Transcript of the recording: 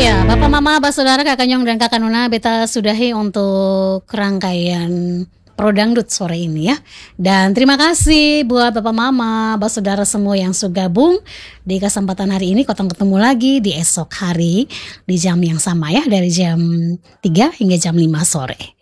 Ya, Bapak Mama, Saudara, Kakak Nyong dan Kakak Nuna, beta sudahi untuk rangkaian Pro Dangdut sore ini ya. Dan terima kasih buat Bapak Mama, Saudara semua yang sudah gabung di kesempatan hari ini. Kotong ketemu lagi di esok hari di jam yang sama ya, dari jam 3 hingga jam 5 sore.